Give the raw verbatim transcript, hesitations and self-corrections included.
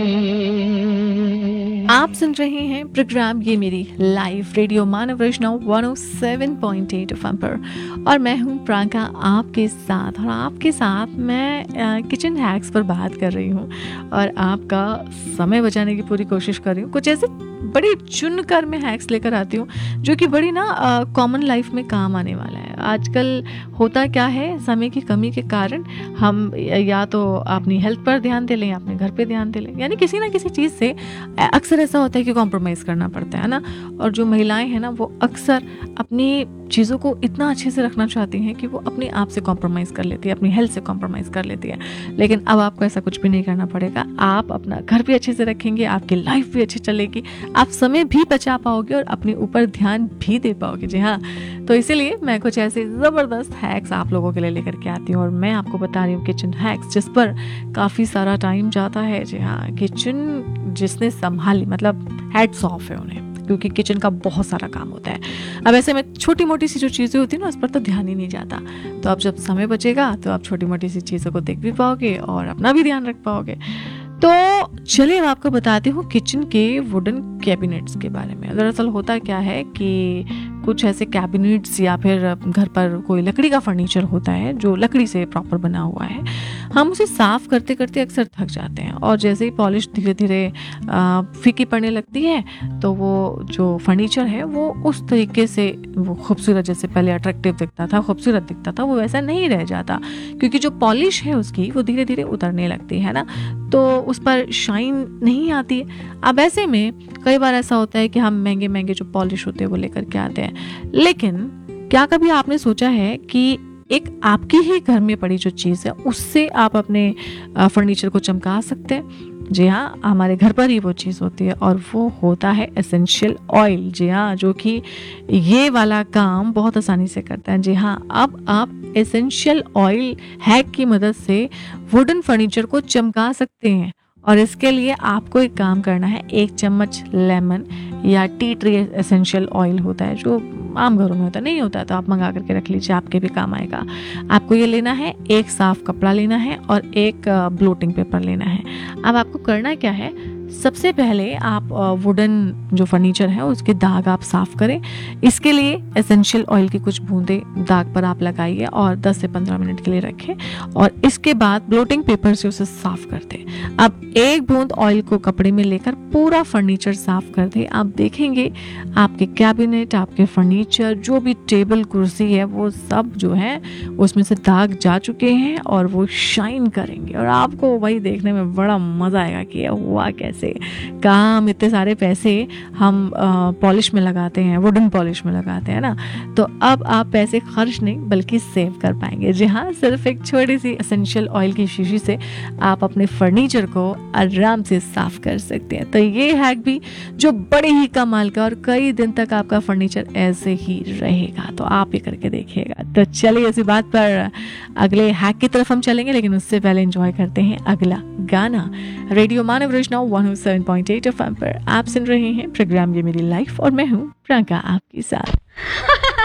आप सुन रहे हैं प्रोग्राम ये मेरी लाइव रेडियो मानव रचना one O seven point eight F M पर, और मैं हूं प्रांका आपके साथ। और आपके साथ मैं अ, किचन हैक्स पर बात कर रही हूं और आपका समय बचाने की पूरी कोशिश कर रही हूं। कुछ ऐसे बड़ी चुन कर मैं हैक्स लेकर आती हूँ जो कि बड़ी ना कॉमन लाइफ में काम आने वाला है। आजकल होता क्या है, समय की कमी के कारण हम या तो अपनी हेल्थ पर ध्यान दे लें या अपने घर पे ध्यान दे लें, यानी किसी ना किसी चीज़ से अक्सर ऐसा होता है कि कॉम्प्रोमाइज़ करना पड़ता है ना। और जो महिलाएं हैं ना, वो अक्सर अपनी चीज़ों को इतना अच्छे से रखना चाहती हैं कि वो अपने आप से कॉम्प्रोमाइज़ कर लेती है, अपनी हेल्थ से कॉम्प्रोमाइज़ कर लेती है। लेकिन अब आपको ऐसा कुछ भी नहीं करना पड़ेगा। आप अपना घर भी अच्छे से रखेंगे, आपकी लाइफ भी अच्छी चलेगी, आप समय भी बचा पाओगे और अपने ऊपर ध्यान भी दे पाओगे। जी हाँ, तो इसीलिए मैं कुछ ऐसे ज़बरदस्त हैक्स आप लोगों के लिए लेकर के आती हूँ और मैं आपको बता रही हूँ किचन हैक्स जिस पर काफ़ी सारा टाइम जाता है। जी हाँ, किचन जिसने संभाली, मतलब हैट्स ऑफ है उन्हें, क्योंकि किचन का बहुत सारा काम होता है। अब ऐसे में छोटी मोटी सी जो चीज़ें होती हैं ना, उस पर तो ध्यान ही नहीं जाता। तो अब जब समय बचेगा तो आप छोटी मोटी सी चीज़ों को देख भी पाओगे और अपना भी ध्यान रख पाओगे। तो चलिए मैं आपको बताती हूँ किचन के वुडन कैबिनेट्स के बारे में। दरअसल होता क्या है कि कुछ ऐसे कैबिनेट्स या फिर घर पर कोई लकड़ी का फर्नीचर होता है जो लकड़ी से प्रॉपर बना हुआ है, हम उसे साफ़ करते करते अक्सर थक जाते हैं और जैसे ही पॉलिश धीरे धीरे फीकी पड़ने लगती है तो वो जो फर्नीचर है वो उस तरीके से वो खूबसूरत, जैसे पहले अट्रैक्टिव दिखता था, खूबसूरत दिखता था, वो वैसा नहीं रह जाता, क्योंकि जो पॉलिश है उसकी वो धीरे धीरे उतरने लगती है ना, तो उस पर शाइन नहीं आती है। अब ऐसे में कई बार ऐसा होता है कि हम महंगे महंगे जो पॉलिश होते हैं वो लेकर के आते हैं, लेकिन क्या कभी आपने सोचा है कि एक आपके ही घर में पड़ी जो चीज़ है उससे आप अपने फर्नीचर को चमका सकते हैं? जी हाँ, हमारे घर पर ही वो चीज़ होती है और वो होता है एसेंशियल ऑयल। जी हाँ, जो कि ये वाला काम बहुत आसानी से करता है। जी हाँ, अब आप एसेंशियल ऑयल हैक की मदद से वुडन फर्नीचर को चमका सकते हैं। और इसके लिए आपको एक काम करना है, एक चम्मच लेमन या टी ट्री एसेंशियल ऑयल होता है जो आम घरों में होता नहीं होता, तो आप मंगा करके रख लीजिए, आपके भी काम आएगा। आपको ये लेना है, एक साफ कपड़ा लेना है और एक ब्लोटिंग पेपर लेना है। अब आपको करना क्या है, सबसे पहले आप वुडन जो फर्नीचर है उसके दाग आप साफ़ करें। इसके लिए एसेंशियल ऑयल की कुछ बूंदें दाग पर आप लगाइए और दस से पंद्रह मिनट के लिए रखें और इसके बाद ब्लोटिंग पेपर से उसे साफ़ कर दें। अब एक बूंद ऑयल को कपड़े में लेकर पूरा फर्नीचर साफ़ कर दें। आप देखेंगे आपके कैबिनेट, आपके फर्नीचर, जो भी टेबल कुर्सी है, वो सब जो है उसमें से दाग जा चुके हैं और वो शाइन करेंगे और आपको वही देखने में बड़ा मज़ा आएगा कि हुआ कैसे, कहाँ हम इतने सारे पैसे हम पॉलिश में लगाते हैं, वुडन पॉलिश में लगाते हैं ना। तो अब आप पैसे खर्च नहीं बल्कि सेव कर पाएंगे। जी हाँ, सिर्फ एक छोटी सी एसेंशियल ऑयल की शीशी से आप अपने फर्नीचर को आराम से साफ कर सकते हैं। तो ये हैक भी जो बड़े ही कमाल का, और कई दिन तक आपका फर्नीचर ऐसे ही रहेगा, तो आप ये करके देखिएगा। तो चलिए इसी बात पर अगले हैक की तरफ हम चलेंगे, लेकिन उससे पहले एंजॉय करते हैं अगला गाना। रेडियो मानव रचना one O seven point eight F M पर आप सुन रहे हैं प्रोग्राम ये मेरी लाइफ और मैं हूँ प्रांका आपके साथ।